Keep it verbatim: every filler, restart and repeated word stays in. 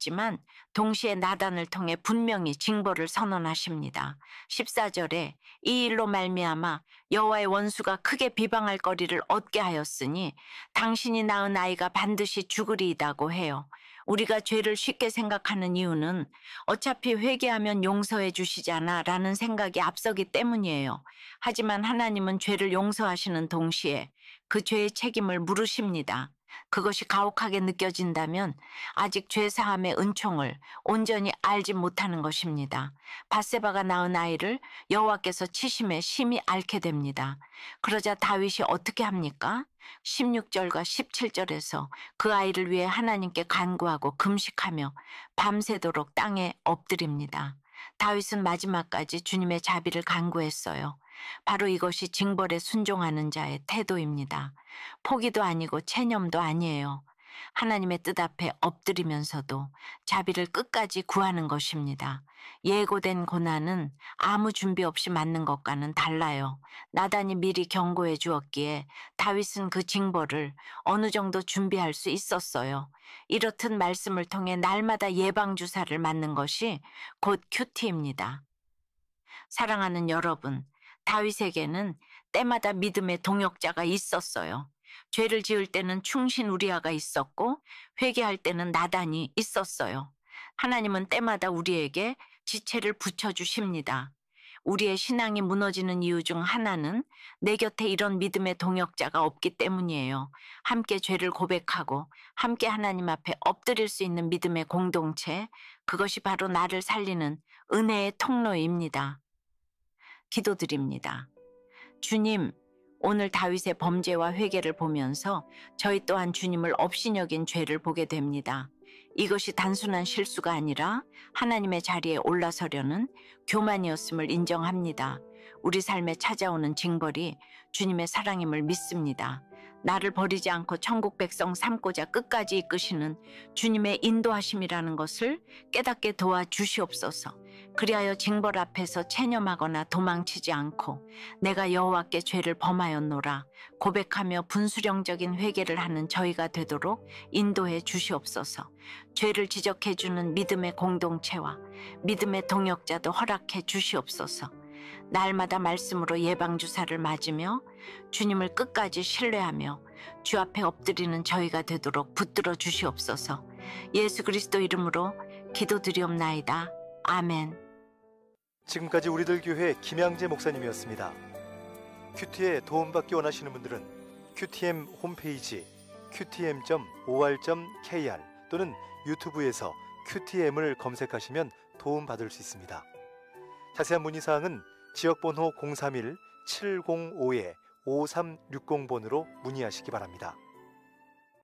있었지만 동시에 나단을 통해 분명히 징벌을 선언하십니다. 십사 절에 이 일로 말미암아 여호와의 원수가 크게 비방할 거리를 얻게 하였으니 당신이 낳은 아이가 반드시 죽으리이다고 해요. 우리가 죄를 쉽게 생각하는 이유는 어차피 회개하면 용서해 주시잖아 라는 생각이 앞서기 때문이에요. 하지만 하나님은 죄를 용서하시는 동시에 그 죄의 책임을 물으십니다. 그것이 가혹하게 느껴진다면 아직 죄사함의 은총을 온전히 알지 못하는 것입니다. 밧세바가 낳은 아이를 여호와께서 치심에 심히 앓게 됩니다. 그러자 다윗이 어떻게 합니까? 십육 절과 십칠 절에서 그 아이를 위해 하나님께 간구하고 금식하며 밤새도록 땅에 엎드립니다. 다윗은 마지막까지 주님의 자비를 간구했어요. 바로 이것이 징벌에 순종하는 자의 태도입니다. 포기도 아니고 체념도 아니에요. 하나님의 뜻 앞에 엎드리면서도 자비를 끝까지 구하는 것입니다. 예고된 고난은 아무 준비 없이 맞는 것과는 달라요. 나단이 미리 경고해 주었기에 다윗은 그 징벌을 어느 정도 준비할 수 있었어요. 이렇듯 말씀을 통해 날마다 예방주사를 맞는 것이 곧 큐티입니다. 사랑하는 여러분, 다윗에게는 때마다 믿음의 동역자가 있었어요. 죄를 지을 때는 충신 우리아가 있었고 회개할 때는 나단이 있었어요. 하나님은 때마다 우리에게 지체를 붙여주십니다. 우리의 신앙이 무너지는 이유 중 하나는 내 곁에 이런 믿음의 동역자가 없기 때문이에요. 함께 죄를 고백하고 함께 하나님 앞에 엎드릴 수 있는 믿음의 공동체, 그것이 바로 나를 살리는 은혜의 통로입니다. 기도드립니다. 주님, 오늘 다윗의 범죄와 회개를 보면서 저희 또한 주님을 업신여긴 죄를 보게 됩니다. 이것이 단순한 실수가 아니라 하나님의 자리에 올라서려는 교만이었음을 인정합니다. 우리 삶에 찾아오는 징벌이 주님의 사랑임을 믿습니다. 나를 버리지 않고 천국 백성 삼고자 끝까지 이끄시는 주님의 인도하심이라는 것을 깨닫게 도와주시옵소서. 그리하여 징벌 앞에서 체념하거나 도망치지 않고 내가 여호와께 죄를 범하였노라 고백하며 분수령적인 회개를 하는 저희가 되도록 인도해 주시옵소서. 죄를 지적해 주는 믿음의 공동체와 믿음의 동역자도 허락해 주시옵소서. 날마다 말씀으로 예방주사를 맞으며 주님을 끝까지 신뢰하며 주 앞에 엎드리는 저희가 되도록 붙들어 주시옵소서. 예수 그리스도 이름으로 기도드리옵나이다. 아멘. 지금까지 우리들 교회 김양재 목사님이었습니다. 큐티에 도움받기 원하시는 분들은 큐티엠 홈페이지 큐티엠 닷 오알 닷 케이알 또는 유튜브에서 큐티엠을 검색하시면 도움받을 수 있습니다. 자세한 문의사항은 지역번호 공삼일 칠공오 오삼육공 번으로 문의하시기 바랍니다.